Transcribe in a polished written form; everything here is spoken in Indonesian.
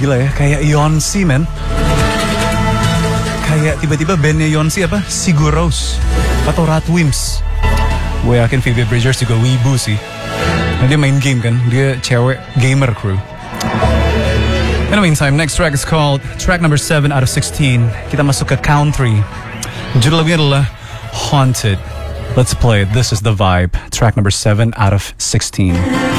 Gila ya, kayak Yonsei men. Kayak tiba-tiba bandnya Yonsei apa? Sigur Rós atau Ratwims. Gue yakin Phoebe Bridgers juga wibu sih. Nah, dia main game kan, dia cewek gamer crew. In the meantime, next track is called track number 7 out of 16. Kita masuk ke count 3. Judul lagunya adalah Haunted. Let's play it. This is The Vibe, track number 7 out of 16.